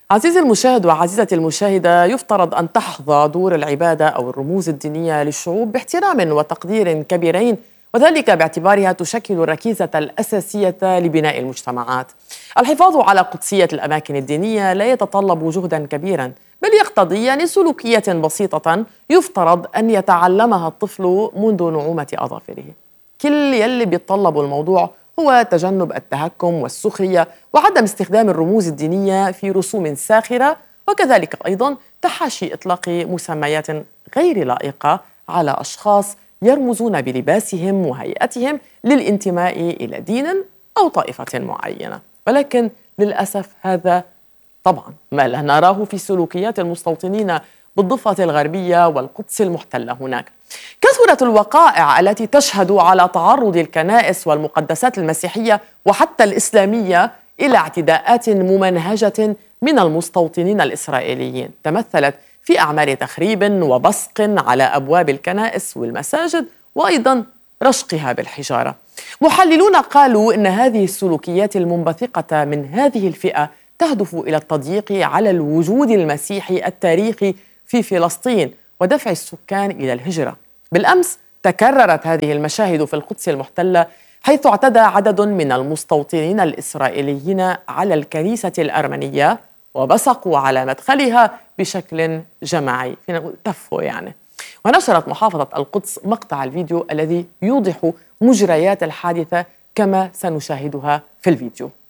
عزيزي المشاهد وعزيزتي المشاهدة، يفترض أن تحظى دور العبادة أو الرموز الدينية للشعوب باحترام وتقدير كبيرين، وذلك باعتبارها تشكل الركيزة الأساسية لبناء المجتمعات. الحفاظ على قدسية الأماكن الدينية لا يتطلب جهدا كبيرا، بل يقتضي سلوكية بسيطة يفترض أن يتعلمها الطفل منذ نعومة أظافره. كل يلي بيتطلبوا الموضوع هو تجنب التهكم والسخرية وعدم استخدام الرموز الدينية في رسوم ساخرة، وكذلك أيضا تحاشي إطلاق مسميات غير لائقة على أشخاص يرمزون بلباسهم وهيئتهم للانتماء إلى دين أو طائفة معينة. ولكن للأسف هذا طبعا ما لا نراه في سلوكيات المستوطنين بالضفة الغربية والقدس المحتلة. هناك كثرت الوقائع التي تشهد على تعرض الكنائس والمقدسات المسيحية وحتى الإسلامية إلى اعتداءات ممنهجة من المستوطنين الإسرائيليين، تمثلت في أعمال تخريب وبصق على أبواب الكنائس والمساجد وأيضا رشقها بالحجارة. محللون قالوا إن هذه السلوكيات المنبثقة من هذه الفئة تهدف إلى التضييق على الوجود المسيحي التاريخي في فلسطين ودفع السكان إلى الهجرة. بالأمس تكررت هذه المشاهد في القدس المحتلة، حيث اعتدى عدد من المستوطنين الإسرائيليين على الكنيسة الأرمنية وبصقوا على مدخلها بشكل جماعي، فينا نقول تفوا يعني. ونشرت محافظة القدس مقطع الفيديو الذي يوضح مجريات الحادثة كما سنشاهدها في الفيديو.